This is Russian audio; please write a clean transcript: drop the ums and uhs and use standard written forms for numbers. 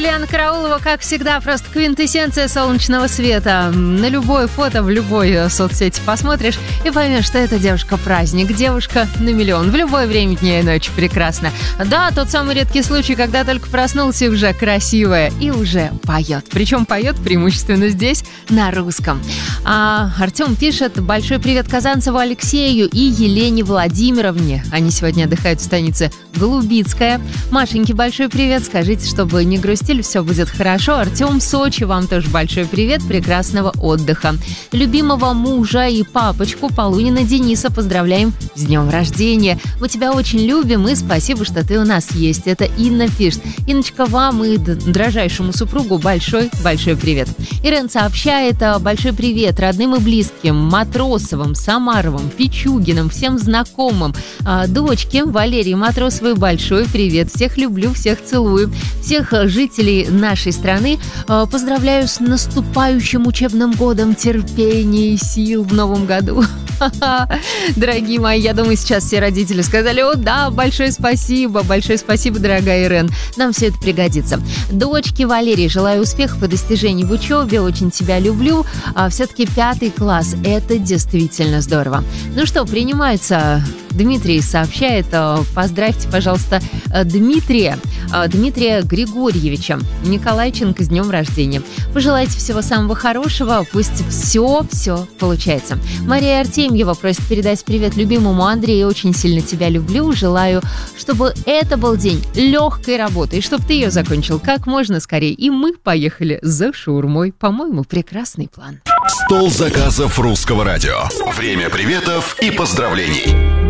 Юлиана Караулова, как всегда, просто квинтэссенция солнечного света. На любое фото в любой соцсети посмотришь и поймешь, что эта девушка-праздник, девушка на миллион. В любое время дня и ночи прекрасно. Да, тот самый редкий случай, когда только проснулся и уже красивая и уже поет. Причем поет преимущественно здесь на русском. Артем пишет: большой привет Казанцеву Алексею и Елене Владимировне. Они сегодня отдыхают в станице Голубицкая. Машеньке большой привет. Скажите, чтобы не грустили, все будет хорошо. Артем, Сочи, вам тоже большой привет. Прекрасного отдыха. Любимого мужа и папочку Полунина Дениса поздравляем с днем рождения. Мы тебя очень любим и спасибо, что ты у нас есть. Это Инна пишет. Инночка, вам и дрожайшему супругу большой привет. Ирен сообщает: большой привет родным и близким, Матросовым, Самаровым, Пичугиным, всем знакомым, дочке Валерии Матросовой большой привет. Всех люблю, всех целую. Всех жителей нашей страны поздравляю с наступающим учебным годом, терпения и сил в новом году. Дорогие мои, я думаю, сейчас все родители сказали: о да, большое спасибо, дорогая Ирен. Нам все это пригодится. Дочке Валерии желаю успехов и достижений в учебе, очень тебя люблю. Все-таки 5 класс, это действительно здорово. Ну что, принимается. Дмитрий сообщает: поздравьте, пожалуйста, Дмитрия Григорьевича Николайченко с днем рождения. Пожелайте всего самого хорошего, пусть все получается. Мария Артемьева просит передать привет любимому Андрею, очень сильно тебя люблю, желаю, чтобы это был день легкой работы, и чтобы ты ее закончил как можно скорее, и мы поехали за шаурмой. По-моему, прекрасный план. Стол заказов русского радио. Время приветов и поздравлений.